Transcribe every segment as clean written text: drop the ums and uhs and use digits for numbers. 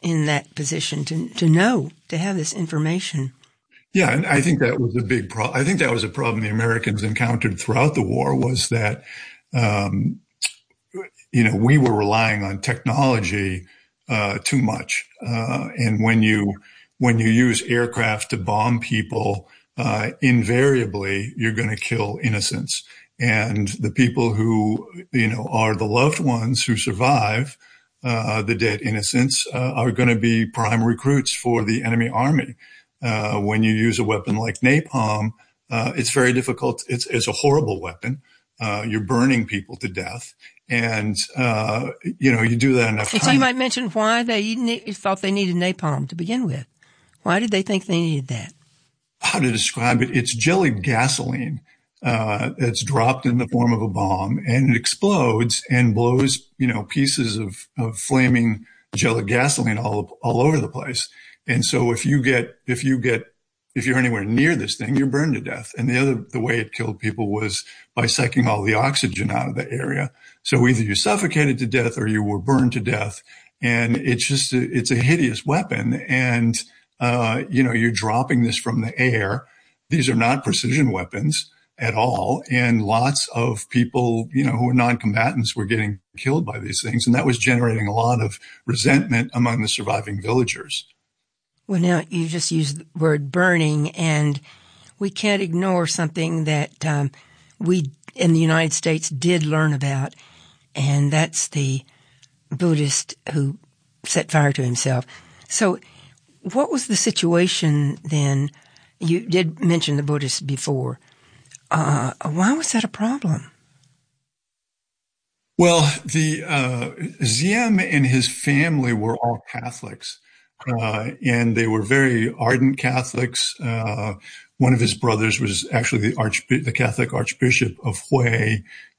in that position to know, to have this information. Yeah, and I think that was a big problem. I think that was a problem the Americans encountered throughout the war, was that, we were relying on technology too much. And when you use aircraft to bomb people, invariably you're going to kill innocents. And the people who, are the loved ones who survive, the dead innocents, are going to be prime recruits for the enemy army. When you use a weapon like napalm, it's very difficult. It's a horrible weapon. You're burning people to death. And, you do that enough times. So you might mention why they thought they needed napalm to begin with. Why did they think they needed that? How to describe it? It's jellied gasoline. It's dropped in the form of a bomb, and it explodes and blows, pieces of flaming jellied gasoline all over the place. And so if you're anywhere near this thing, you're burned to death. And the way it killed people was by sucking all the oxygen out of the area. So either you suffocated to death or you were burned to death. And it's a hideous weapon. And, you're dropping this from the air. These are not precision weapons at all. And lots of people, who are non-combatants were getting killed by these things. And that was generating a lot of resentment among the surviving villagers. Well, now you just used the word burning, and we can't ignore something that we in the United States did learn about, and that's the Buddhist who set fire to himself. So what was the situation then? You did mention the Buddhists before. Why was that a problem? Well, the Ziem and his family were all Catholics. And they were very ardent Catholics. One of his brothers was actually the Catholic Archbishop of Hue.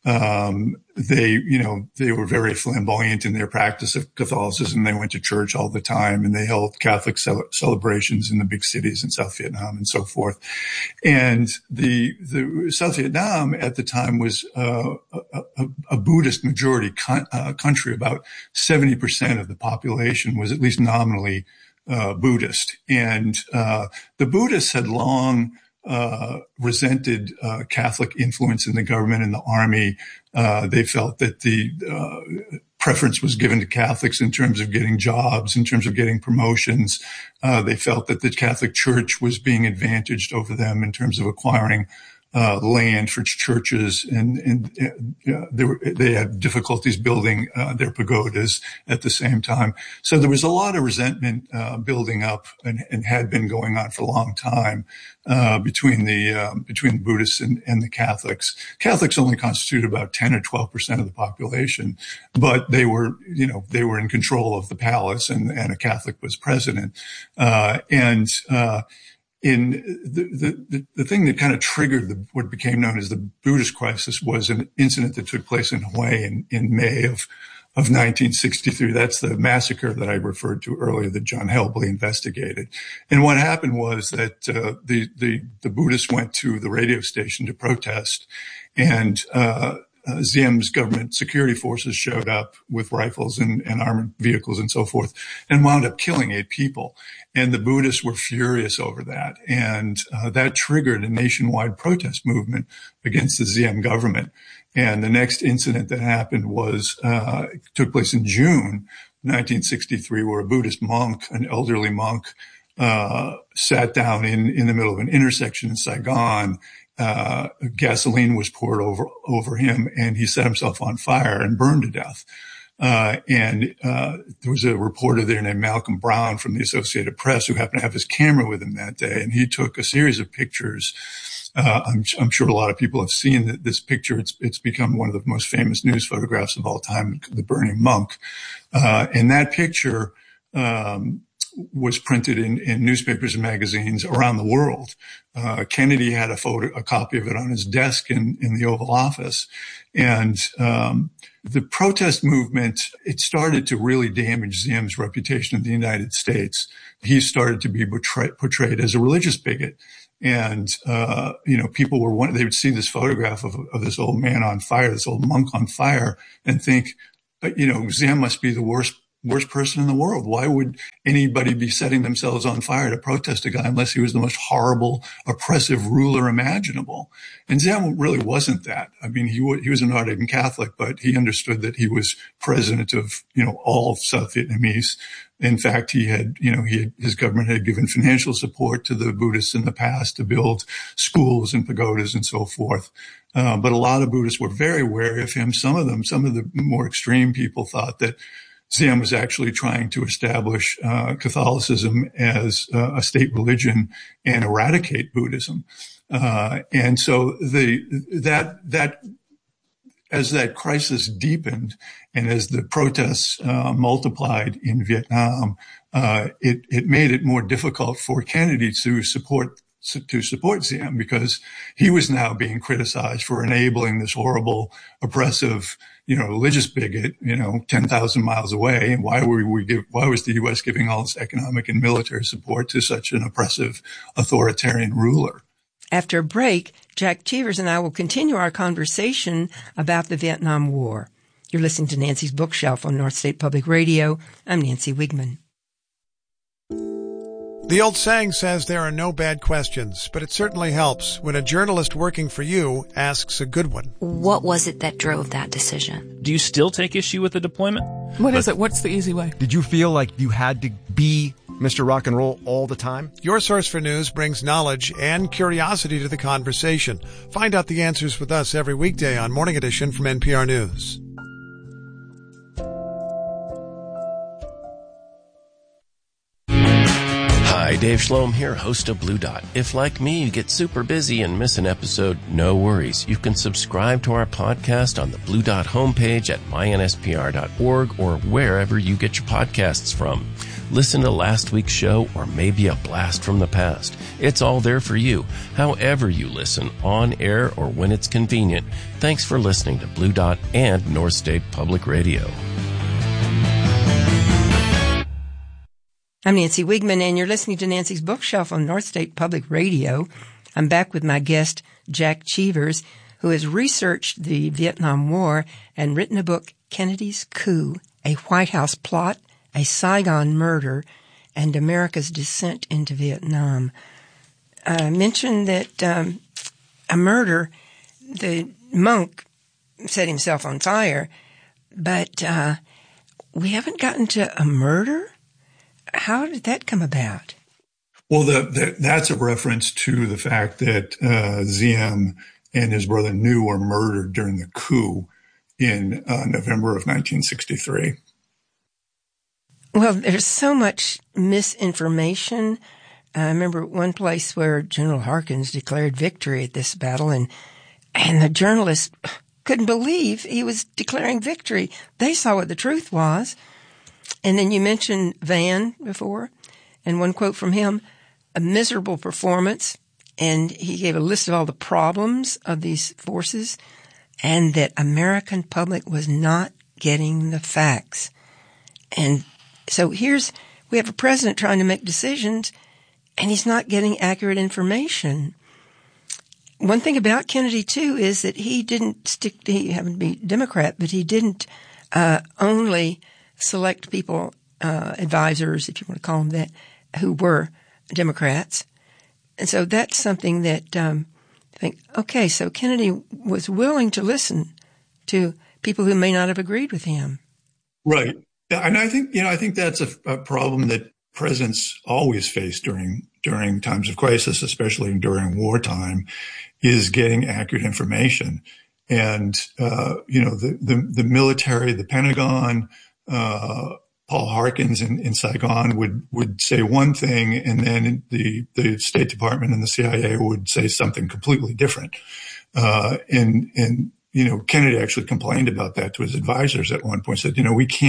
They were very flamboyant in their practice of Catholicism. They went to church all the time, and they held Catholic celebrations in the big cities in South Vietnam and so forth. And the South Vietnam at the time was a Buddhist majority country. About 70% of the population was at least nominally Buddhist. And the Buddhists had long resented Catholic influence in the government and the army. They felt that the preference was given to Catholics in terms of getting jobs, in terms of getting promotions. They felt that the Catholic Church was being advantaged over them in terms of acquiring land for churches, and they had difficulties building their pagodas at the same time. So there was a lot of resentment building up, and had been going on for a long time between the Buddhists and the Catholics. Catholics only constituted about 10 or 12% of the population, but they were in control of the palace, and a Catholic was president, in the thing that kind of triggered what became known as the Buddhist crisis was an incident that took place in Hue in May of 1963. That's the massacre that I referred to earlier that John Helbley investigated. And what happened was that the Buddhists went to the radio station to protest, and Ziem's government security forces showed up with rifles and armored vehicles and so forth, and wound up killing 8 people. And the Buddhists were furious over that. And that triggered a nationwide protest movement against the Ziem government. And the next incident that happened took place in June 1963, where a Buddhist monk, an elderly monk, sat down in the middle of an intersection in Saigon. Gasoline was poured over him, and he set himself on fire and burned to death. And there was a reporter there named Malcolm Brown from the Associated Press who happened to have his camera with him that day, and he took a series of pictures. I'm sure a lot of people have seen this picture. It's become one of the most famous news photographs of all time, the burning monk. And that picture was printed in newspapers and magazines around the world. Kennedy had a copy of it on his desk in the Oval Office. And the protest movement, it started to really damage Ziem's reputation in the United States. He started to be portrayed as a religious bigot. And, people they would see this photograph of this old man on fire, this old monk on fire, and think, Ziem must be the worst worst person in the world. Why would anybody be setting themselves on fire to protest a guy unless he was the most horrible, oppressive ruler imaginable? And Ziem really wasn't that. I mean, he was an ardent Catholic, but he understood that he was president of, all South Vietnamese. In fact, his government had given financial support to the Buddhists in the past to build schools and pagodas and so forth. But a lot of Buddhists were very wary of him. Some of the more extreme people thought that Ziem was actually trying to establish Catholicism as a state religion and eradicate Buddhism. And so as that crisis deepened and as the protests multiplied in Vietnam, it made it more difficult for Kennedy to support Ziem, because he was now being criticized for enabling this horrible, oppressive, religious bigot, 10,000 miles away. And why was the U.S. giving all this economic and military support to such an oppressive, authoritarian ruler? After a break, Jack Cheevers and I will continue our conversation about the Vietnam War. You're listening to Nancy's Bookshelf on North State Public Radio. I'm Nancy Wiegman. The old saying says there are no bad questions, but it certainly helps when a journalist working for you asks a good one. What was it that drove that decision? Do you still take issue with the deployment? What is it? What's the easy way? Did you feel like you had to be Mr. Rock and Roll all the time? Your Source for News brings knowledge and curiosity to the conversation. Find out the answers with us every weekday on Morning Edition from NPR News. Hi, Dave Schloem here, host of Blue Dot. If, like me, you get super busy and miss an episode, no worries. You can subscribe to our podcast on the Blue Dot homepage at mynspr.org or wherever you get your podcasts from. Listen to last week's show or maybe a blast from the past. It's all there for you, however you listen, on air or when it's convenient. Thanks for listening to Blue Dot and North State Public Radio. I'm Nancy Wiegman, and you're listening to Nancy's Bookshelf on North State Public Radio. I'm back with my guest, Jack Cheevers, who has researched the Vietnam War and written a book, Kennedy's Coup, A White House Plot, A Saigon Murder, and America's Descent into Vietnam. I mentioned that a murder, the monk set himself on fire, but we haven't gotten to a murder? How did that come about? Well, that's a reference to the fact that Ziem and his brother Nhu were murdered during the coup in November of 1963. Well, there's so much misinformation. I remember one place where General Harkins declared victory at this battle, and the journalists couldn't believe he was declaring victory. They saw what the truth was. And then you mentioned Van before, and one quote from him, a miserable performance, and he gave a list of all the problems of these forces, and that American public was not getting the facts. And so we have a president trying to make decisions, and he's not getting accurate information. One thing about Kennedy, too, is that he happened to be Democrat, but he didn't only select people, advisors, if you want to call them that, who were Democrats. And so that's something that I think, okay, so Kennedy was willing to listen to people who may not have agreed with him. Right. And I think that's a problem that presidents always face during times of crisis, especially during wartime, is getting accurate information. And, the military, the Pentagon, Paul Harkins in Saigon would say one thing, and then the State Department and the CIA would say something completely different. And Kennedy actually complained about that to his advisors at one point. Said,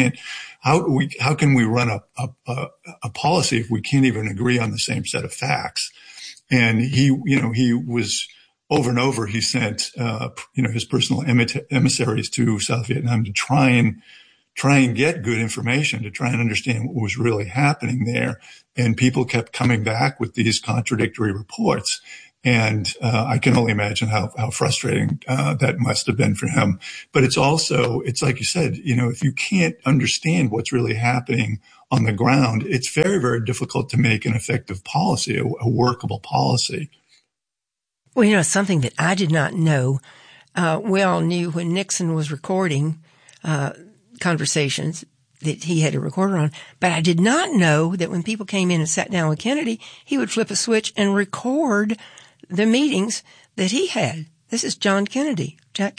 how can we run a policy if we can't even agree on the same set of facts? And he was over and over. He sent his personal emissaries to South Vietnam to try and get good information, to try and understand what was really happening there. And people kept coming back with these contradictory reports. And I can only imagine how frustrating that must have been for him. But it's like you said, if you can't understand what's really happening on the ground, it's very, very difficult to make an effective policy, a workable policy. Well, something that I did not know, we all knew when Nixon was recording conversations that he had a recorder on, but I did not know that when people came in and sat down with Kennedy, he would flip a switch and record the meetings that he had. This is Jack Kennedy.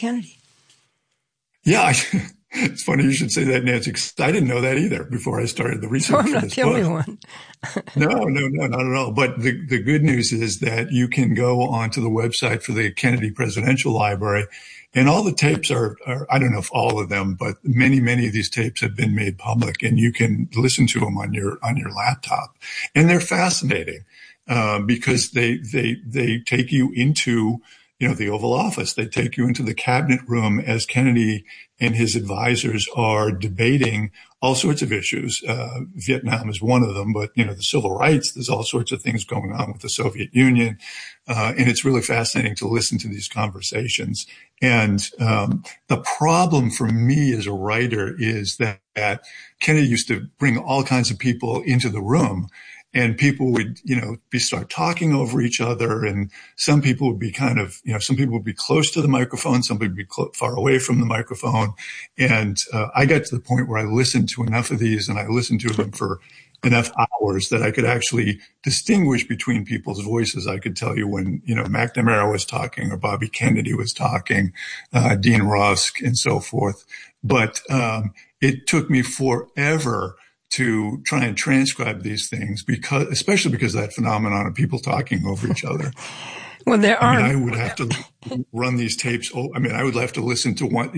Yeah, it's funny you should say that, Nancy, because I didn't know that either before I started the research for this book. I'm not the only one. No, not at all. But the good news is that you can go onto the website for the Kennedy Presidential Library, and all the tapes are I don't know if all of them, but many of these tapes have been made public, and you can listen to them on your laptop. And they're fascinating because they take you into the Oval Office. They take you into the cabinet room as Kennedy and his advisors are debating all sorts of issues. Vietnam is one of them, but, the civil rights, there's all sorts of things going on with the Soviet Union. And it's really fascinating to listen to these conversations. And the problem for me as a writer is that Kennedy used to bring all kinds of people into the room. And people would, start talking over each other. And some people would be some people would be close to the microphone. Some people would be far away from the microphone. And I got to the point where I listened to enough of these, and I listened to them for enough hours that I could actually distinguish between people's voices. I could tell you when, McNamara was talking or Bobby Kennedy was talking, Dean Rusk and so forth. But it took me forever to try and transcribe these things, especially because of that phenomenon of people talking over each other. Well, I would have to run these tapes. I would have to listen to one,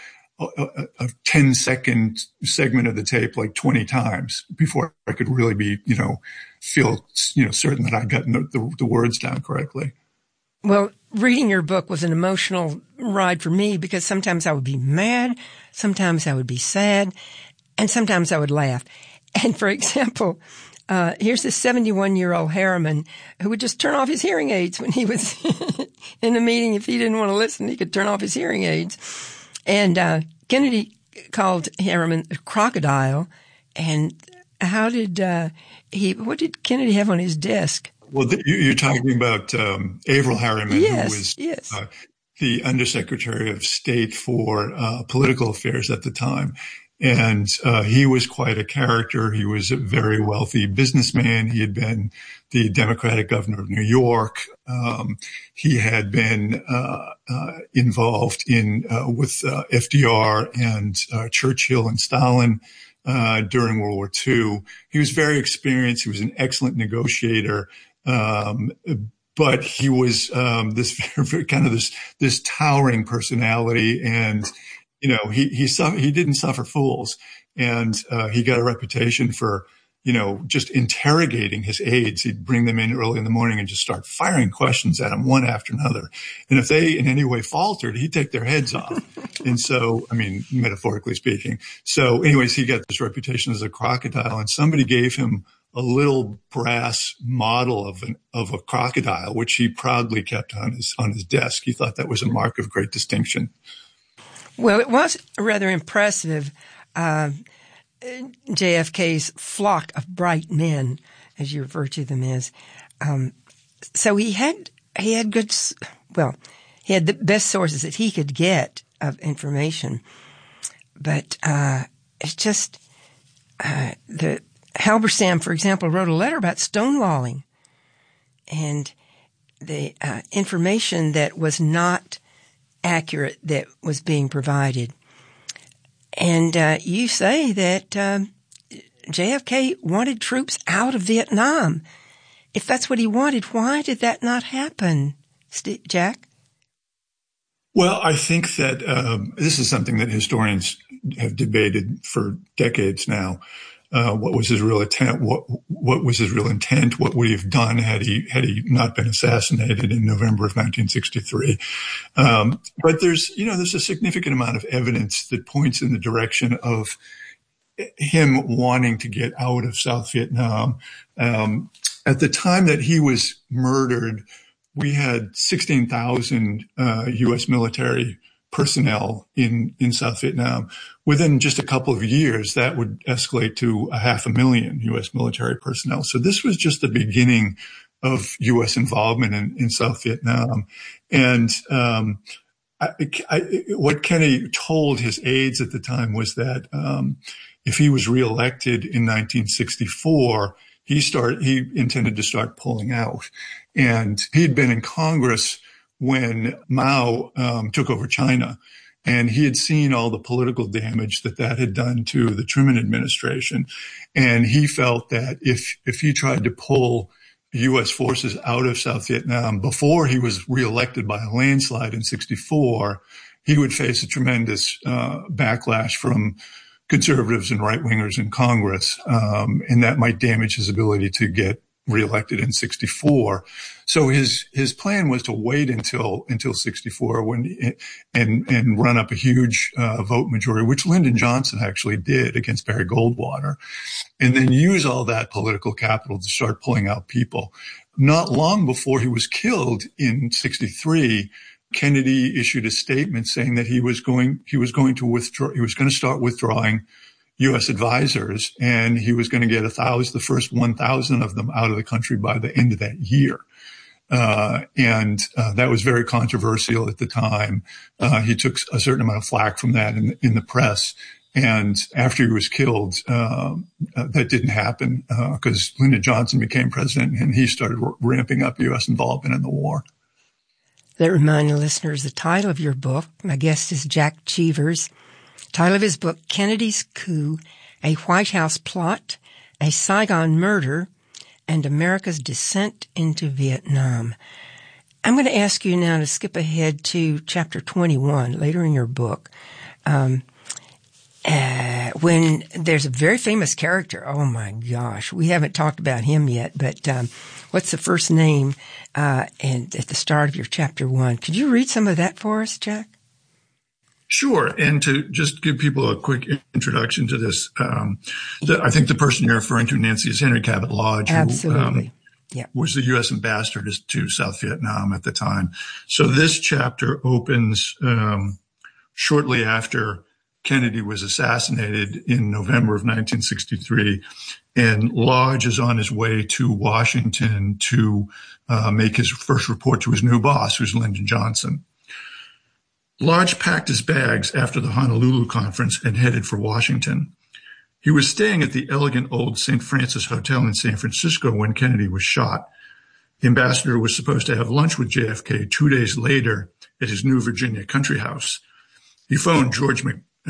a 10-second segment of the tape like 20 times before I could really be, feel, certain that I got the words down correctly. Well, reading your book was an emotional ride for me because sometimes I would be mad, sometimes I would be sad, and sometimes I would laugh. And for example, here's this 71-year-old Harriman who would just turn off his hearing aids when he was in the meeting. If he didn't want to listen, he could turn off his hearing aids. And Kennedy called Harriman a crocodile. And what did Kennedy have on his desk? Well, you're talking about Averell Harriman, yes, who was the Undersecretary of State for Political Affairs at the time. And he was quite a character. He was a very wealthy businessman. He had been the Democratic governor of New York. He had been involved with FDR and Churchill and Stalin during World War II. He was very experienced. He was an excellent negotiator. But he was this towering personality, and he didn't suffer fools, and he got a reputation for just interrogating his aides. He'd bring them in early in the morning and just start firing questions at them one after another. And if they in any way faltered, he'd take their heads off. And so, metaphorically speaking. So anyways, he got this reputation as a crocodile, and somebody gave him a little brass model of a crocodile, which he proudly kept on his desk. He thought that was a mark of great distinction. Well, it was rather impressive, JFK's flock of bright men, as you refer to them as. So he had the best sources that he could get of information. But it's just Halberstam, for example, wrote a letter about stonewalling, and the information that was not accurate that was being provided. And you say that JFK wanted troops out of Vietnam. If that's what he wanted, why did that not happen, Jack? Well, I think that this is something that historians have debated for decades now. What was his real intent? What was his real intent? What would he have done had he not been assassinated in November of 1963? But there's a significant amount of evidence that points in the direction of him wanting to get out of South Vietnam. At the time that he was murdered, we had 16,000 U.S. military personnel in South Vietnam. Within just a couple of years, that would escalate to 500,000 U.S. military personnel. So this was just the beginning of U.S. involvement in South Vietnam. And what Kennedy told his aides at the time was that if he was reelected in 1964, he intended to start pulling out. And he'd been in Congress when Mao took over China, and he had seen all the political damage that had done to the Truman administration. And he felt that if he tried to pull U.S. forces out of South Vietnam before he was reelected by a landslide in 64, he would face a tremendous backlash from conservatives and right-wingers in Congress, and that might damage his ability to get reelected in 64. So his plan was to wait until 64 and run up a huge vote majority, which Lyndon Johnson actually did against Barry Goldwater, and then use all that political capital to start pulling out people. Not long before he was killed in 63, Kennedy issued a statement saying that he was going to start withdrawing U.S. advisors, and he was going to get the first 1,000 of them out of the country by the end of that year. And that was very controversial at the time. He took a certain amount of flack from that in the press. And after he was killed, that didn't happen because Lyndon Johnson became president and he started ramping up U.S. involvement in the war. Let me remind the listeners the title of your book. My guest is Jack Cheevers. Title of his book, Kennedy's Coup, A White House Plot, A Saigon Murder, and America's Descent into Vietnam. I'm going to ask you now to skip ahead to chapter 21, later in your book, when there's a very famous character. Oh, my gosh. We haven't talked about him yet, but what's the first name and at the start of your chapter 1? Could you read some of that for us, Jack? Sure. And to just give people a quick introduction to this, I think the person you're referring to, Nancy, is Henry Cabot Lodge, Absolutely. who was the U.S. ambassador to South Vietnam at the time. So this chapter opens shortly after Kennedy was assassinated in November of 1963, and Lodge is on his way to Washington to make his first report to his new boss, who's Lyndon Johnson. Lodge packed his bags after the Honolulu conference and headed for Washington. He was staying at the elegant old St. Francis Hotel in San Francisco when Kennedy was shot. The ambassador was supposed to have lunch with JFK 2 days later at his new Virginia country house. He phoned George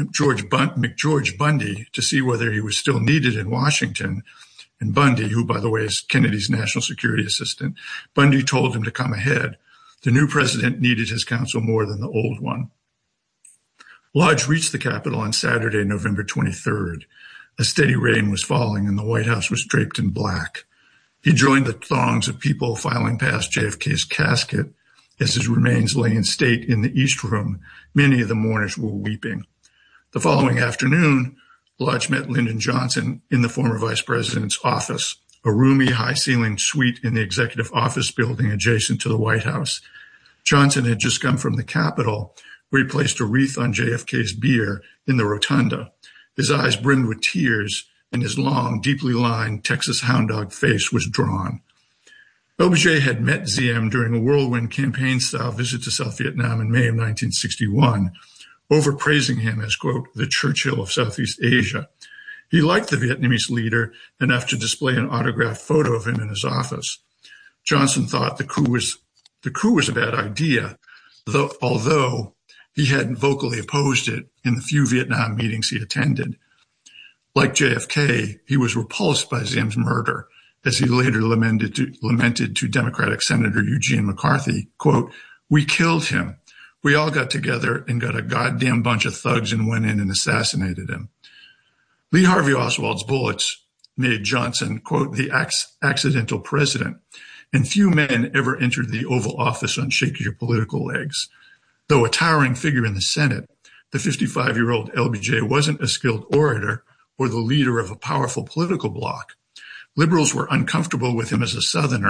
Bundy to see whether he was still needed in Washington. And Bundy, who, by the way, is Kennedy's national security assistant, Bundy told him to come ahead. The new president needed his counsel more than the old one. Lodge reached the Capitol on Saturday, November 23rd. A steady rain was falling and the White House was draped in black. He joined the throngs of people filing past JFK's casket as his remains lay in state in the East Room. Many of the mourners were weeping. The following afternoon, Lodge met Lyndon Johnson in the former vice president's office, a roomy, high-ceilinged suite in the executive office building adjacent to the White House. Johnson had just come from the Capitol, where he placed a wreath on JFK's bier in the rotunda. His eyes brimmed with tears, and his long, deeply lined Texas hound dog face was drawn. LBJ had met ZM during a whirlwind campaign-style visit to South Vietnam in May of 1961, overpraising him as, quote, the Churchill of Southeast Asia. He liked the Vietnamese leader enough to display an autographed photo of him in his office. Johnson thought the coup was a bad idea, although he hadn't vocally opposed it in the few Vietnam meetings he attended. Like JFK, he was repulsed by Ziem's murder, as he later lamented to Democratic Senator Eugene McCarthy, quote, we killed him. We all got together and got a goddamn bunch of thugs and went in and assassinated him. Lee Harvey Oswald's bullets made Johnson, quote, the accidental president, and few men ever entered the Oval Office on shakier political legs. Though a towering figure in the Senate, the 55-year-old LBJ wasn't a skilled orator or the leader of a powerful political bloc. Liberals were uncomfortable with him as a Southerner,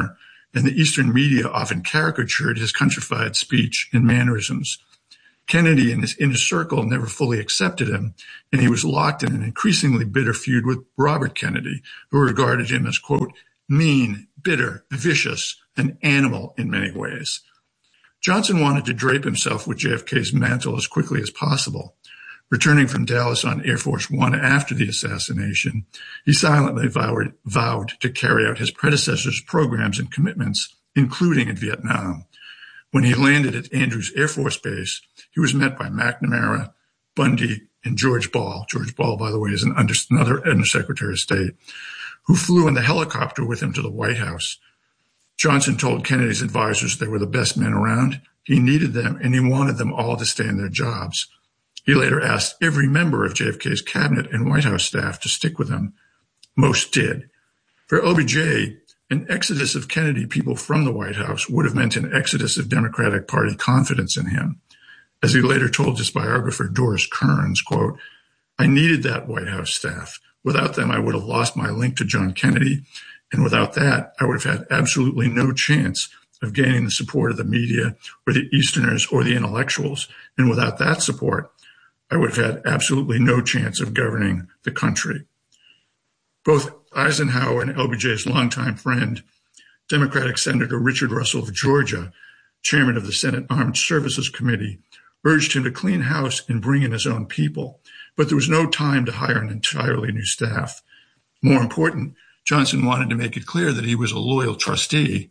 and the Eastern media often caricatured his countrified speech and mannerisms. Kennedy and his inner circle never fully accepted him, and he was locked in an increasingly bitter feud with Robert Kennedy, who regarded him as, quote, mean, bitter, vicious, an animal in many ways. Johnson wanted to drape himself with JFK's mantle as quickly as possible. Returning from Dallas on Air Force One after the assassination, he silently vowed to carry out his predecessor's programs and commitments, including in Vietnam. When he landed at Andrews Air Force Base, he was met by McNamara, Bundy, and George Ball. George Ball, by the way, is another Undersecretary of State, who flew in the helicopter with him to the White House. Johnson told Kennedy's advisors they were the best men around. He needed them, and he wanted them all to stay in their jobs. He later asked every member of JFK's cabinet and White House staff to stick with him. Most did. For LBJ, an exodus of Kennedy people from the White House would have meant an exodus of Democratic Party confidence in him. As he later told his biographer, Doris Kearns, quote, I needed that White House staff. Without them, I would have lost my link to John Kennedy. And without that, I would have had absolutely no chance of gaining the support of the media or the Easterners or the intellectuals. And without that support, I would have had absolutely no chance of governing the country. Both Eisenhower and LBJ's longtime friend, Democratic Senator Richard Russell of Georgia, chairman of the Senate Armed Services Committee, urged him to clean house and bring in his own people. But there was no time to hire an entirely new staff. More important, Johnson wanted to make it clear that he was a loyal trustee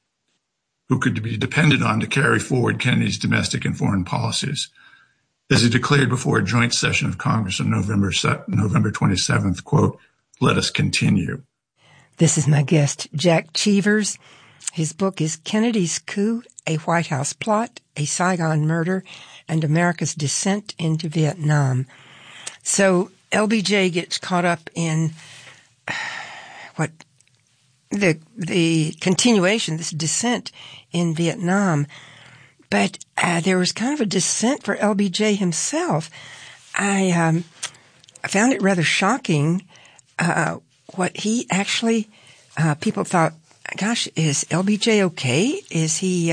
who could be depended on to carry forward Kennedy's domestic and foreign policies. As he declared before a joint session of Congress on November 27th, quote, let us continue. This is my guest, Jack Cheevers. His book is Kennedy's Coup, A White House Plot, A Saigon Murder, and America's Descent into Vietnam. So LBJ gets caught up in what the continuation, this descent in Vietnam. But there was kind of a dissent for LBJ himself. I found it rather shocking what he actually, people thought, gosh, is LBJ okay? Is he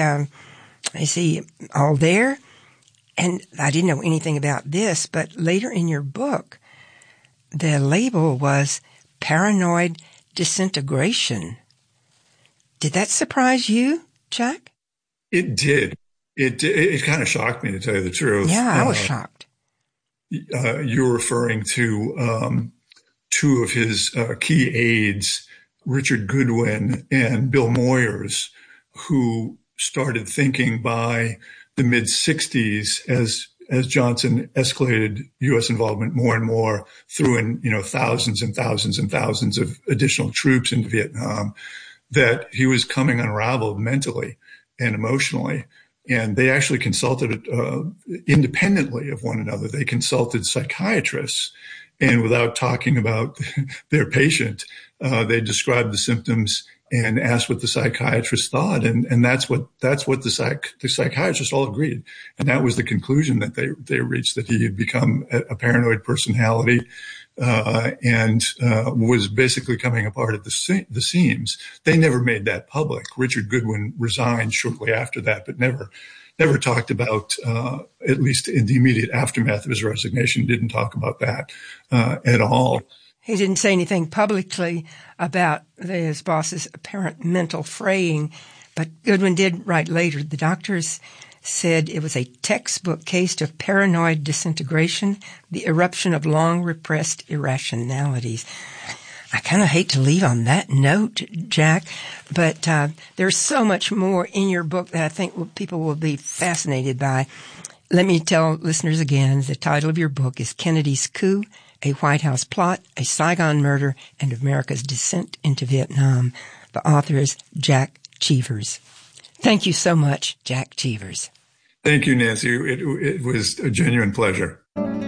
all there? And I didn't know anything about this, but later in your book, the label was paranoid disintegration. Did that surprise you, Jack? It did. It kind of shocked me, to tell you the truth. Yeah, I was shocked. You're referring to two of his key aides, Richard Goodwin and Bill Moyers, who started thinking by the mid-'60s as Johnson escalated U.S. involvement more and more, threw in, thousands and thousands and thousands of additional troops into Vietnam, that he was coming unraveled mentally and emotionally. And they actually consulted independently of one another. They consulted psychiatrists, and without talking about their patient, they described the symptoms and asked what the psychiatrist thought. And that's what the psychiatrists all agreed. And that was the conclusion that they reached, that he had become a paranoid personality, and was basically coming apart at the seams. They never made that public. Richard Goodwin resigned shortly after that, but never talked about, at least in the immediate aftermath of his resignation, didn't talk about that at all. He didn't say anything publicly about his boss's apparent mental fraying, but Goodwin did write later. The doctors said it was a textbook case of paranoid disintegration, the eruption of long repressed irrationalities. I kind of hate to leave on that note, Jack, but there's so much more in your book that I think people will be fascinated by. Let me tell listeners again, the title of your book is Kennedy's Coup, A White House Plot, A Saigon Murder, and America's Descent into Vietnam. The author is Jack Cheevers. Thank you so much, Jack Cheevers. Thank you, Nancy. It was a genuine pleasure.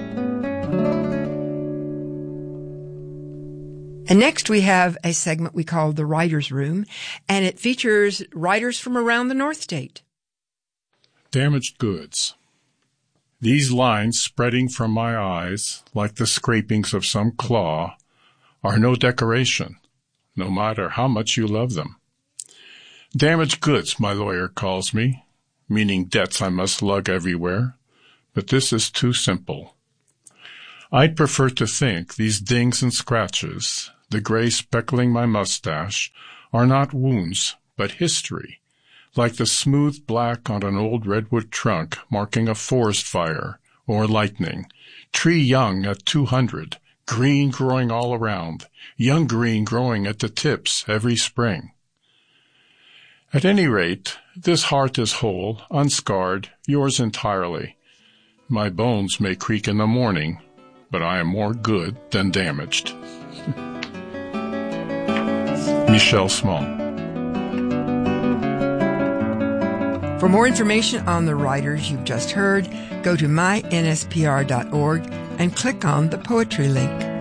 And next we have a segment we call The Writer's Room, and it features writers from around the North State. Damaged goods. These lines spreading from my eyes like the scrapings of some claw are no decoration, no matter how much you love them. Damaged goods, my lawyer calls me, meaning debts I must lug everywhere. But this is too simple. I'd prefer to think these dings and scratches, the gray speckling my mustache, are not wounds, but history, like the smooth black on an old redwood trunk marking a forest fire or lightning, tree young at 200, green growing all around, young green growing at the tips every spring. At any rate, this heart is whole, unscarred, yours entirely. My bones may creak in the morning, but I am more good than damaged. Michelle Small. For more information on the writers you've just heard, go to mynspr.org and click on the poetry link.